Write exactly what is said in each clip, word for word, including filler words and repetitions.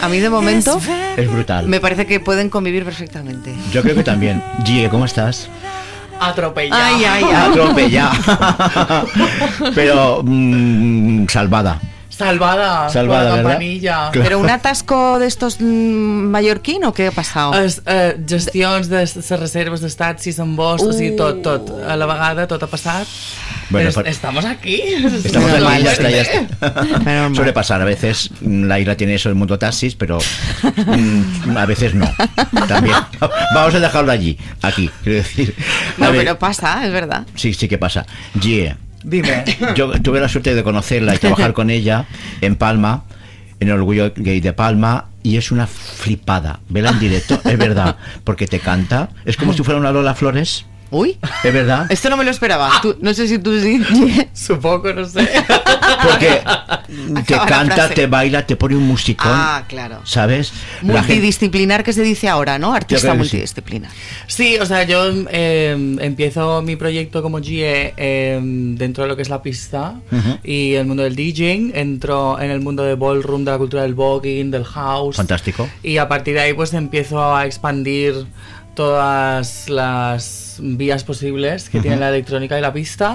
A mí de momento es brutal. Me parece que pueden convivir perfectamente. Yo creo que también. Gie, ¿cómo estás? Atropellada. Ay, ay, ay. Atropellada. Pero mmm, salvada. Salvada, Salvada, con la ¿verdad? campanilla. Claro. ¿Pero un atasco de estos mmm, mallorquín o què ha passat? Es, eh, gestions de les reserves de taxis en bus, uh. o sigui, tot, tot. A la vegada tot ha passat. Bueno, es, por... Estamos aquí. Estamos Pero aquí, mal, ya está, ya está. Pero Suele mal. pasar, a veces la isla tiene eso, el mundo taxis, pero mm, a veces no. También. Vamos a dejarlo allí, aquí, quiero decir. A No, ver, pero pasa, es verdad. sí, sí que pasa. Gie, Dime. yo tuve la suerte de conocerla y trabajar con ella en Palma, en el Orgullo Gay de Palma, y es una flipada. Vela en directo, es verdad, porque te canta. Es como si fuera una Lola Flores. Uy, Es verdad. esto no me lo esperaba. Tú- no sé si tú sí. Supongo, no sé. Porque te Acaba la canta, frase. te baila, te pone un musicón. Ah, claro. ¿Sabes? La gente- Multidisciplinar que se dice ahora, ¿no? Artista creo que sí. multidisciplinar. Sí, o sea, yo eh, empiezo mi proyecto como Gie eh, dentro de lo que es la pista Ujú. y el mundo del DJing. Entro en el mundo del ballroom, de la cultura del voguing, del house. Fantástico. Y a partir de ahí pues empiezo a expandir todas las vías posibles que Ujú. tiene la electrónica y la pista.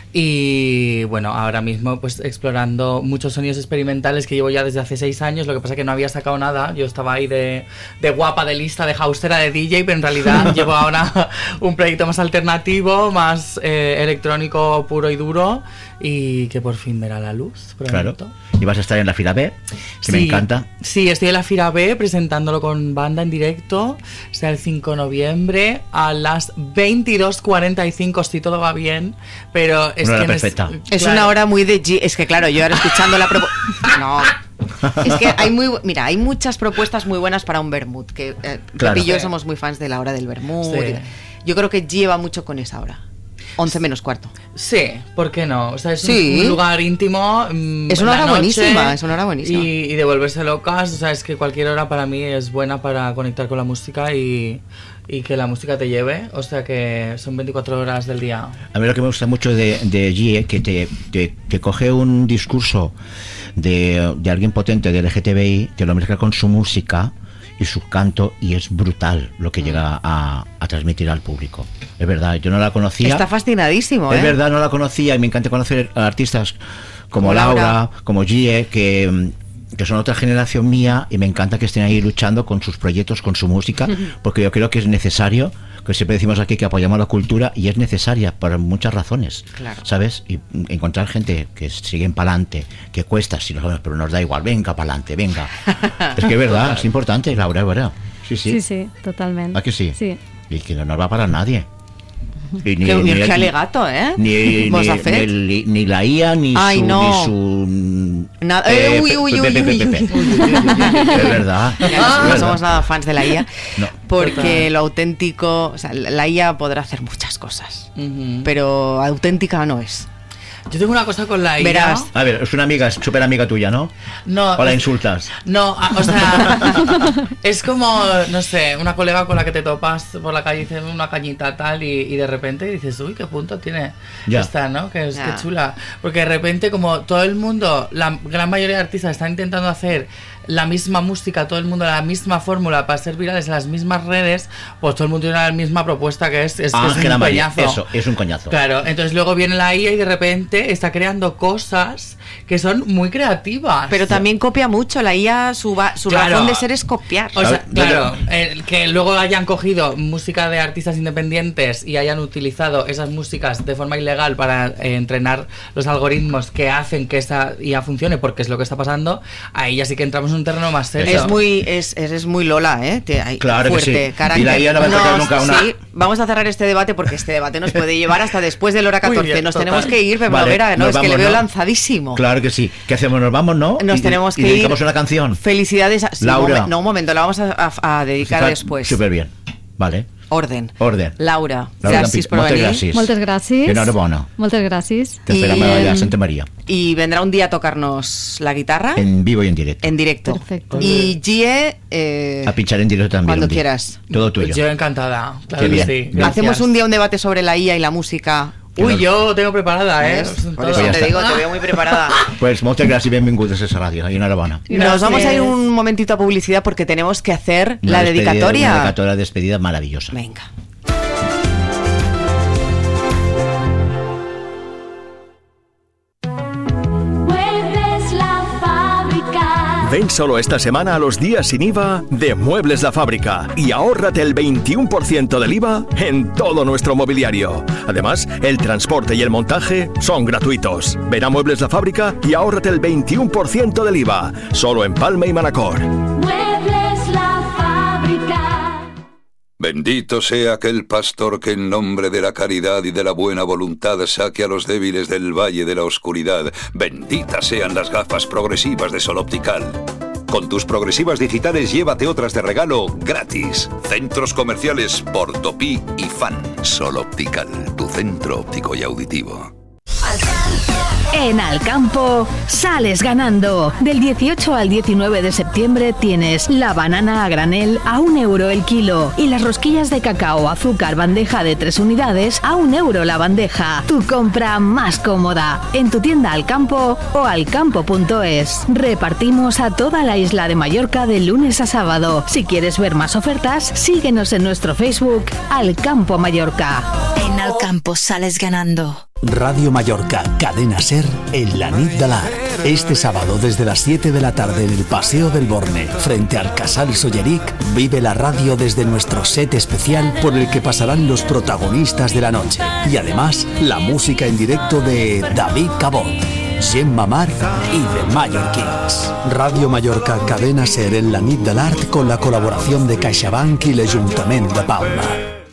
Y bueno, ahora mismo pues explorando muchos sonidos experimentales que llevo ya desde hace seis años. Lo que pasa que no había sacado nada. Yo estaba ahí de, de guapa, de lista, de haustera, de D J, pero en realidad llevo ahora un proyecto más alternativo, más eh, electrónico puro y duro, y que por fin verá la luz Claro. pronto. Y vas a estar en la Fira B, que me Sí, encanta. Sí, estoy en la Fira B presentándolo con banda en directo. Será el cinco de noviembre a las veintidós cuarenta y cinco, si todo va bien. Pero es Una hora que nes- perfecta. Es claro. una hora muy de G. Es que claro, yo ahora escuchando la propuesta. No. Es que hay muy, bu- mira, hay muchas propuestas muy buenas para un vermut. Que eh, Claro. Pepi y yo Sí. somos muy fans de la hora del vermut. Sí. Yo creo que G va mucho con esa hora. once menos cuarto. Sí, ¿por qué no? O sea, es un- Sí. un lugar íntimo. mm, Es una en la hora noche, buenísima, es una hora buenísima. Y, y de volverse locas. O sea, es que cualquier hora para mí es buena para conectar con la música y, y que la música te lleve. O sea, que son veinticuatro horas del día. A mí lo que me gusta mucho de, de Gie, que te, te, te coge un discurso de, de alguien potente de L G T B I, te lo mezcla con su música y su canto, y es brutal lo que llega a, a transmitir al público. Es verdad, yo no la conocía. Está fascinadísimo, ¿eh? Es verdad, no la conocía, y me encanta conocer a artistas como, Como Laura, Laura. como Gie, que, que son otra generación mía, y me encanta que estén ahí luchando con sus proyectos, con su música, porque yo creo que es necesario, que siempre decimos aquí que apoyamos la cultura, y es necesaria por muchas razones, Claro. ¿sabes? Y mm, encontrar gente que siguen para adelante, que cuesta, si no sabemos, pero nos da igual, venga para adelante, venga. Es que es verdad, es importante, Laura, es verdad. Sí, sí. Sí, sí, totalment. ¿A que sí? Sí. Y que no nos va a parar nadie. Y ni, Qué, ni- qué ni- alegato, ¿eh? ni, Vos ni, ha fet? ni- ni la I A ni Ay, su, no. ni su Nada- eh, eh, uy, uy, pe- uy, pe- pe- uy, pe- uy, pe- uy, es verdad, Ya es no, no verdad. somos nada fans de la I A, No. porque Total. lo auténtico, o sea, la I A podrá hacer muchas cosas, Ujú. pero auténtica no es. Yo tengo una cosa con la I A. Verás. A ver, es una amiga, es súper amiga tuya, ¿no? No, O la es- insultas. No, a- o sea, es como, no sé, una colega con la que te topas por la calle y dices una cañita tal y, y de repente dices, uy, qué punto tiene Ya. esta, ¿no? Que es Ya. que chula. Porque de repente como todo el mundo, la gran mayoría de artistas están intentando hacer la misma música, todo el mundo la misma fórmula para ser virales en las mismas redes, pues todo el mundo tiene la misma propuesta que es, es, que es Ángela un María, coñazo. eso, es un coñazo. Claro, entonces luego viene la I A y de repente está creando cosas que son muy creativas. Pero también copia mucho, la I A, su, va- su Claro. razón de ser es copiar. O sea, Claro, claro, eh, que luego hayan cogido música de artistas independientes y hayan utilizado esas músicas de forma ilegal para eh, entrenar los algoritmos que hacen que esa I A funcione, porque es lo que está pasando, ahí ya sí que entramos en un terreno más serio. Es muy, es, eres muy Lola, ¿eh? Te- hay- Claro que fuerte, sí. carácter. Y la I A no va a tocar No, nunca una- sí, vamos a cerrar este debate porque este debate nos puede llevar hasta después del hora catorce. bien, nos total. tenemos que ir, pero Vale, Vera, no, nos es que le vamos, veo ¿no? lanzadísimo. Claro que sí. ¿Qué hacemos? ¿Nos vamos, no? Nos Y- tenemos y que dedicamos ir. una canción. Felicidades a sí, Laura. momen- no, un momento, la vamos a, a- a dedicar Está después. Súper bien. Vale. Orden. Orden. Laura, Laura gràcies Campit, per moltes venir. gràcies. Moltes gràcies. Enhorabona. Moltes gràcies. Te esperamos Y, allá, em, Santa María. Y vendrá un día a tocarnos la guitarra en, En vivo y en directo. directo. Perfecto. Y Gie, eh, A pinchar en directo también. cuando un día. quieras. Todo tuyo. Yo encantada, claro Qué que bien. sí. Gracias. Hacemos un día un debate sobre la I A y la música Uy, yo tengo preparada, ¿eh? Por eso te digo, te veo muy preparada. Pues moltes gràcies i benvingudes a esa ràdio, ahí en Arabana. Nos vamos a ir un momentito a publicidad porque tenemos que hacer Una la despedida, dedicatoria. Una dedicatoria despedida maravillosa. Venga. Ven solo esta semana a los días sin I V A de Muebles La Fábrica y ahórrate el veintiuno por ciento del I V A en todo nuestro mobiliario. Además, el transporte y el montaje son gratuitos. Ven a Muebles La Fábrica y ahórrate el veintiuno por ciento del I V A, solo en Palma y Manacor. Muebles La Fábrica. Bendito sea aquel pastor que en nombre de la caridad y de la buena voluntad saque a los débiles del valle de la oscuridad. Benditas sean las gafas progresivas de Sol Optical. Con tus progresivas digitales llévate otras de regalo gratis. Centros comerciales Portopí y Fan. Sol Optical, tu centro óptico y auditivo. En Alcampo sales ganando. Del dieciocho al diecinueve de septiembre tienes la banana a granel a un euro el kilo y las rosquillas de cacao azúcar bandeja de tres unidades a un euro la bandeja. Tu compra más cómoda en tu tienda Alcampo o alcampo punto es. Repartimos a toda la isla de Mallorca de lunes a sábado. Si quieres ver más ofertas, síguenos en nuestro Facebook Alcampo Mallorca. En Alcampo sales ganando. Radio Mallorca, Cadena Ser, en la nit de l'Art. Este sábado desde las siete de la tarde en el Paseo del Borne, frente al Casal Solleric, vive la radio desde nuestro set especial por el que pasarán los protagonistas de la noche. Y además, la música en directo de David Cabot, Gemma Mar y The Mallorquins. Radio Mallorca, Cadena Ser, en la nit de l'Art con la colaboración de CaixaBank y el Ayuntamiento de Palma.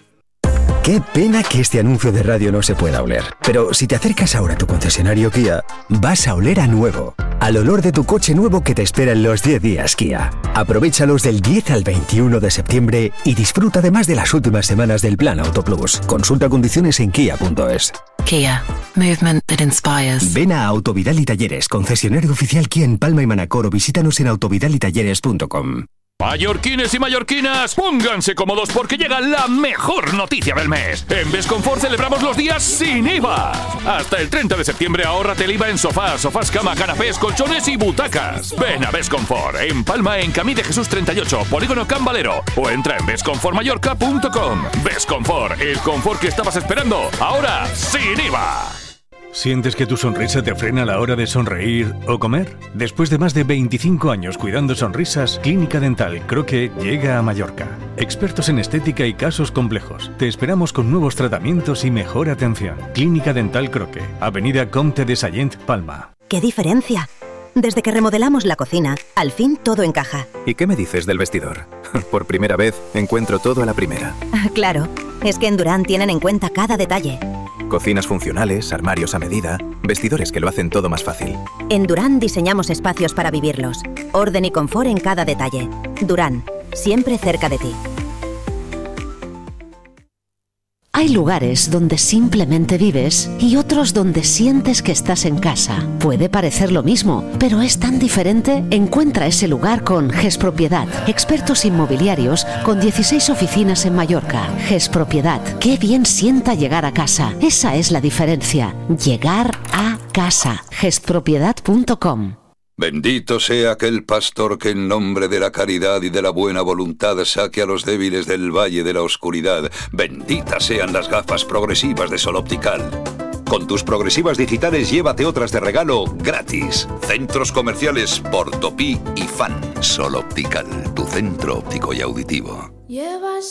Qué pena que este anuncio de radio no se pueda oler. Pero si te acercas ahora a tu concesionario Kia, vas a oler a nuevo. Al olor de tu coche nuevo que te espera en los diez días Kia. Aprovéchalos del diez al veintiuno de septiembre y disfruta además de las últimas semanas del Plan Auto Plus. Consulta condiciones en kia punto es. Kia. Movement that inspires. Ven a Autovidal y Talleres, concesionario oficial Kia en Palma y Manacor, o visítanos en autovidal y talleres punto com. Mallorquines y mallorquinas, pónganse cómodos porque llega la mejor noticia del mes. En Besconfort celebramos los días sin I V A. Hasta el treinta de septiembre ahórrate el I V A en sofás, sofás, cama, canapés, colchones y butacas. Ven a Besconfort, en Palma, en Camí de Jesús treinta y ocho, Polígono Can Valero, o entra en besconfort mallorca punto com. Besconfort, el confort que estabas esperando, ahora sin I V A. ¿Sientes que tu sonrisa te frena a la hora de sonreír o comer? Después de más de veinticinco años cuidando sonrisas, Clínica Dental Croque llega a Mallorca. Expertos en estética y casos complejos. Te esperamos con nuevos tratamientos y mejor atención. Clínica Dental Croque, Avenida Comte de Sallent, Palma. ¡Qué diferencia! Desde que remodelamos la cocina, al fin todo encaja. ¿Y qué me dices del vestidor? Por primera vez encuentro todo a la primera. Claro, es que en Durán tienen en cuenta cada detalle. Cocinas funcionales, armarios a medida, vestidores que lo hacen todo más fácil. En Durán diseñamos espacios para vivirlos. Orden y confort en cada detalle. Durán, siempre cerca de ti. Hay lugares donde simplemente vives y otros donde sientes que estás en casa. Puede parecer lo mismo, pero es tan diferente. Encuentra ese lugar con Gespropiedad, expertos inmobiliarios con dieciséis oficinas en Mallorca. Gespropiedad, qué bien sienta llegar a casa. Esa es la diferencia. Llegar a casa. gespropiedad punto com. Bendito sea aquel pastor que en nombre de la caridad y de la buena voluntad saque a los débiles del valle de la oscuridad. Benditas sean las gafas progresivas de Sol Optical. Con tus progresivas digitales llévate otras de regalo gratis. Centros comerciales Portopí y Fan. Sol Optical, tu centro óptico y auditivo.